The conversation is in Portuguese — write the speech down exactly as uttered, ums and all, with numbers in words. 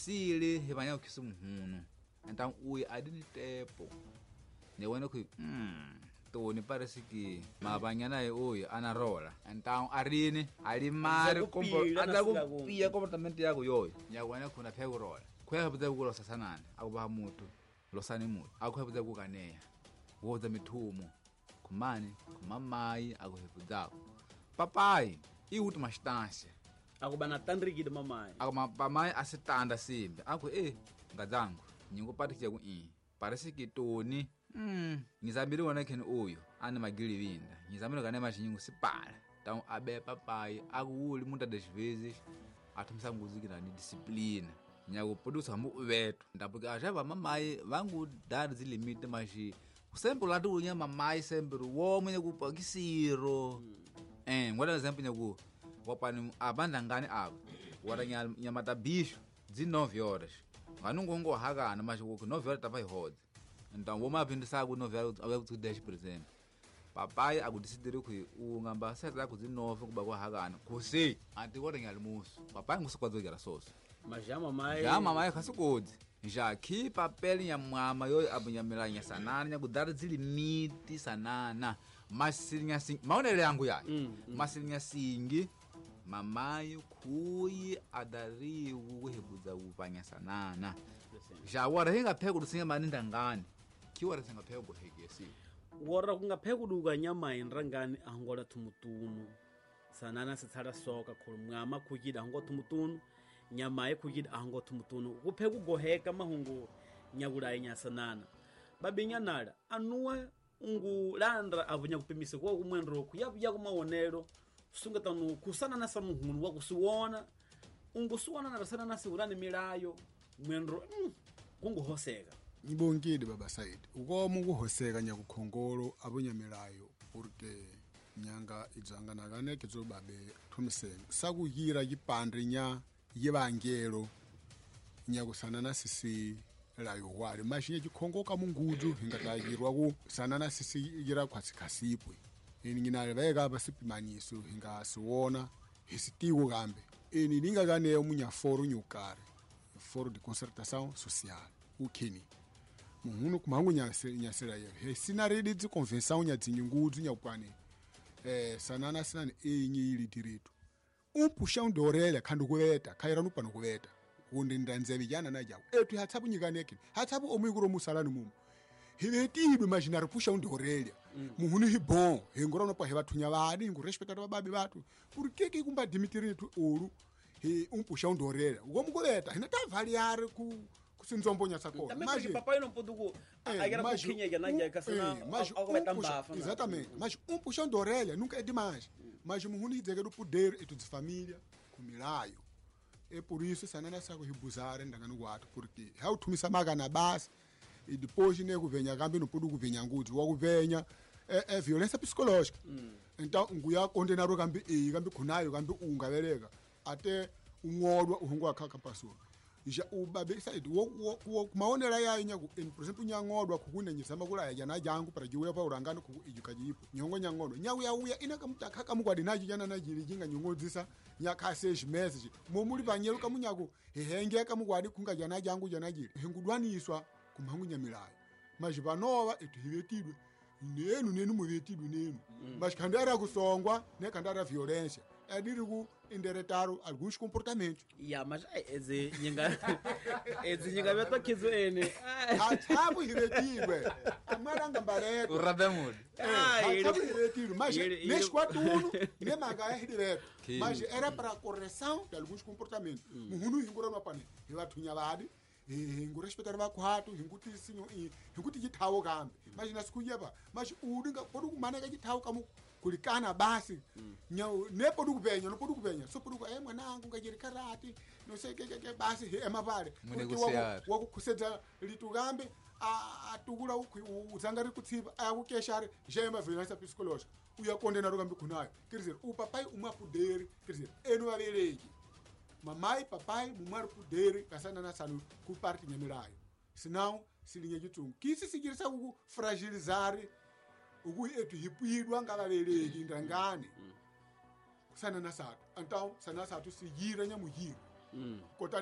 sile he banha que sum huno então ui adini tempo ne wena que hum Tony parece que mabanyana oi anarola então arine alimari kombo adakupia comportamento yako yoyo nyakwana khona pheko rola khwebza ukulosa sanana akuba mutu losane mutu akhwebza kukaneya woza mithumo kumani kumamai akuhebuzako papai iuti mastância akubana tandrikide mamai akuma pamai asitanda simbe akho eh ngadzangu nyingopatikia ku i parece que Tony hum ngizambiri wona kheni uyo ani magili vinda ngizambiri kana machingu sipala então abe papai akuuli muita das vezes athumisa nguzikira ni disciplina nyago produce mu veto ndapuke ajava mamai vangu dar zi limite mas sempre lá do nya mamai sempre wo mwenye kupakisiro eh ngora exemplo nyago wapani abanda ngani abo wara nyamata bicho de nove horas nganungongo hakana mas ku nove horas tava roda então vamos aprender com nove horas até dez por exemplo papai akudecidir ku ungamba seta ku nove kuba kwa hakana kusi ati wora nyalmuso papai ngusukwazo soso mas já mamai já mamai kasukudi já aqui papel ya mama yo abunyamilanya sanana nya kudara zilimiti sanana masinya singi maonele yangu yayo mm, mm. masinya singi mamai kuyi adari uhebuza upanya sanana já wora hinga pheko dusinga maninda ngani kiwara singa pheko hegesi wora kunga pheko duka nyama indrangani angola tumutunu sanana sitsala soka khulumwama kujida ango tumutunu nyama ekujida ango tumutunu kupheko goheka mahungu nyagulaye nyasanana babinya nala anuwe ungu landra avunya kupimise kwa kumwendro kuyabuya kumaonero sungatanu kusana na samuhunu wakusuona ungu suona na rasana na siurani milayo mwendro mm, kungu hoseka Nibongide baba Said uko mungu hoseka nyakukhongolo abunyamilayo porque nyanga idzanga nakane kizo babe thumiseni sakuyira yipandre nya yebangelo nyakusana sisi layo wali mashinye chikhongoka mungudu hingatayirwa ku sanana sisi yira kwatsikasipwe ini nginale veka basipimaniso hingasiwona hisitiwo kambe ini lingakane umunyaforo nyukare foro de concertação social ukini muhunu kumangu nyasela ye hesinaredi dzi convenção nya dzinyungudu nyakwane eh sanana sinani enyi ili direto um puxão de orelha khando kuweta khaira no pano kuweta kundi ndanzevi yana na jawo etu hatsapu nyikaneke hatsapu omuyikuro musalani mumu hivetidwe imaginary puxão de orelha mm. muhunu hi bon hengora no pa he bathunya badi ngu respecta bababi batu por que que kumba dimitir tu ouro he um puxão de orelha como kuweta hina ta variar ku kusinzombonya sakona mas papai não pode go agora pouquinho já não já kasana exatamente mas um puxão de orelha nunca é demais mas muhunu hidega do poder e de família kumilayo é por isso sanana sako hibuzare ndangano kwato porque how tumisa magana basi e depois nego venha gambe no pudu kuvenya nguti wa kuvenya é, é violência psicológica mm. então nguya condenaro gambe e gambe kunayo gambe ungabereka até ungolwa uhungwa khaka pasona ja ubabe said wo wo maonera yayo nyaku por exemplo nyangolwa kukunenyisa makula ya na jangu para jiwe pa urangano ku ijukajipo nyongo nyangono nyawu ya uya inaka mutakaka mukwadi naji jana na jiri jinga nyongodzisa nyaka sesh message momuli banyelu kamunyaku hehenge kamukwadi kunga jana jangu jana jiri hengudwaniswa kumangu nyamilayo majibanova etuhivetidwe nenu nenu muvetidwe nenu mm. mas kandara kusongwa ne kandara violência é dirigo enderetar alguns comportamentos. Ya, mas eze nyinga eze nyinga beto kizo ene. Atabu hiretibwe. Amaranga bareto. Urabemud. Ah, atabu hiretibwe, mas nesse quatro uno ne maga é direto. Mas era para correção de alguns comportamentos. Muhunu hingura no pane. Ela tunha lade. Hingu respeitar va kwato hinguti sinyo hinguti gitawo kambe. Mas nasikuyeba. Mas udinga podu maneka gitawo kamu kulikana basi mm. nyao nepo dukupenya no podukupenya so poduku eh mwanangu ngajiri karate no sekeke basi he emavale wako kusedza litugambe atukula uzangari kutsiba ayakukeshare jema violência psicológica uyakondena rokambe kunayo kirizera upapai umapuderi kirizera eno vabereki mamai papai mumari puderi kasana na sanu ku parte nyamirayo senão silinha gitungu kisi sigirisa ku fragilizar uku etu hipidwa ngavabereki ndangane sana na sato então sana sato sigira nyamuhira kota